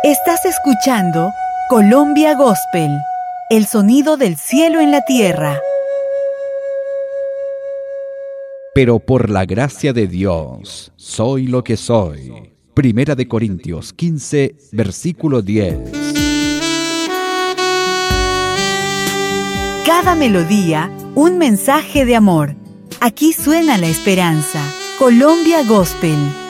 Estás escuchando Colombia Gospel, el sonido del cielo en la tierra. Pero por la gracia de Dios, soy lo que soy. Primera de Corintios 15, versículo 10. Cada melodía, un mensaje de amor. Aquí suena la esperanza. Colombia Gospel.